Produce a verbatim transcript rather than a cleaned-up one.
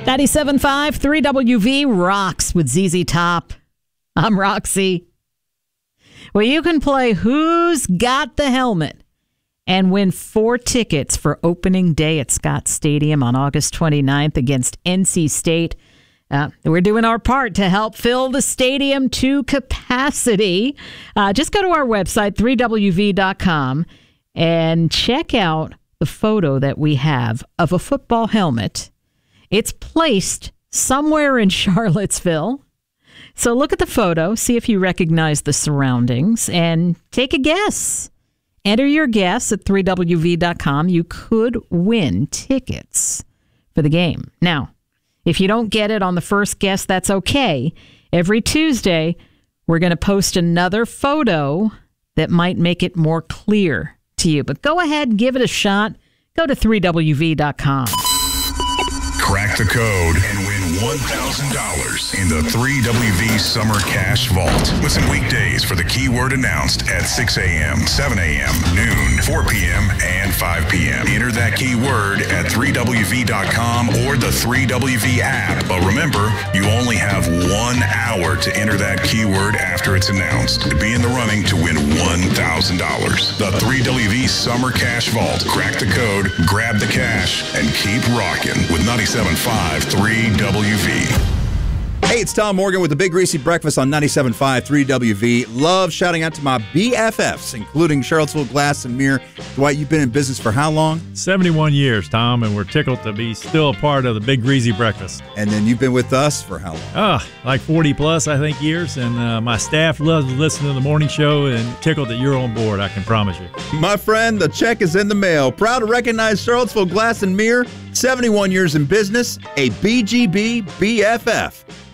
ninety-seven point five, three W V rocks with Z Z Top. I'm Roxy. Well, you can play Who's Got the Helmet and win four tickets for opening day at Scott Stadium on August twenty-ninth against N C State. Uh, we're doing our part to help fill the stadium to capacity. Uh, just go to our website, three W V dot com, and check out the photo that we have of a football helmet. It's placed somewhere in Charlottesville. So look at the photo, see if you recognize the surroundings, and take a guess. Enter your guess at three W V dot com. You could win tickets for the game. Now, if you don't get it on the first guess, that's okay. Every Tuesday, we're going to post another photo that might make it more clear to you. But go ahead and give it a shot. Go to three W V dot com. Crack the code and win one thousand dollars in the three W V Summer Cash Vault. Listen weekdays for the keyword announced at six a.m., seven a.m., noon, four p.m., and five p.m. Enter that keyword at three W V dot com or the three W V app. But remember, you only have one hour to enter that keyword after it's announced to be in the running to win one thousand dollars. The three W V Summer Cash Vault. Crack the code, grab the cash, and keep rocking with ninety-seven point five three W V. Hey, it's Tom Morgan with the Big Greasy Breakfast on ninety-seven point five three W V. Love shouting out to my B F Fs, including Charlottesville Glass and Mirror. Dwight, you've been in business for how long? seventy-one years, Tom, and we're tickled to be still a part of the Big Greasy Breakfast. And then you've been with us for how long? Ah, like forty plus, I think, years. And uh, my staff loves to listen to the morning show, and tickled that you're on board, I can promise you. My friend, the check is in the mail. Proud to recognize Charlottesville Glass and Mirror, seventy-one years in business, a B G B B F F.